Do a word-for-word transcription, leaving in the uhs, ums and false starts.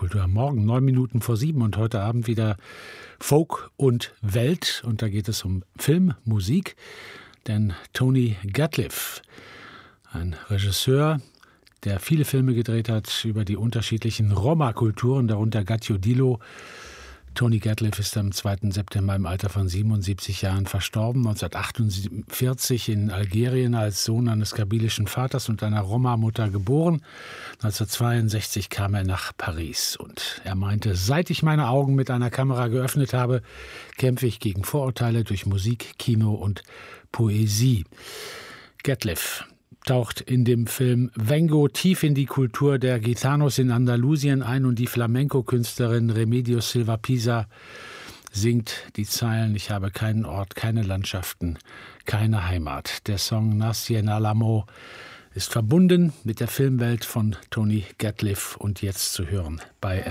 Kultur am Morgen, neun Minuten vor sieben und heute Abend wieder Folk und Welt. Und da geht es um Film, Musik, denn Tony Gatliff, ein Regisseur, der viele Filme gedreht hat über die unterschiedlichen Roma-Kulturen, darunter Gatjo Dilo. Tony Gatliff ist am zweiten September im Alter von siebenundsiebzig Jahren verstorben, neunzehnhundertachtundvierzig in Algerien als Sohn eines kabilischen Vaters und einer Roma-Mutter geboren. neunzehnhundertzweiundsechzig kam er nach Paris und er meinte, seit ich meine Augen mit einer Kamera geöffnet habe, kämpfe ich gegen Vorurteile durch Musik, Kino und Poesie. Gatliff taucht in dem Film Vengo tief in die Kultur der Gitanos in Andalusien ein und die Flamenco-Künstlerin Remedios Silva Pisa singt die Zeilen: Ich habe keinen Ort, keine Landschaften, keine Heimat. Der Song Nací en Álamo ist verbunden mit der Filmwelt von Tony Gatliff und jetzt zu hören bei